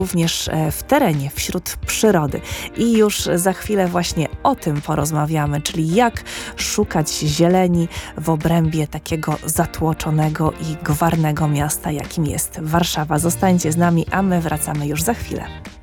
również w terenie, wśród przyrody. I już za chwilę właśnie o tym porozmawiamy, czyli jak szukać zieleni w obrębie takiego zatłoczonego i gwarnego miasta, jakim jest Warszawa. Zostańcie z nami, a my wracamy już za chwilę.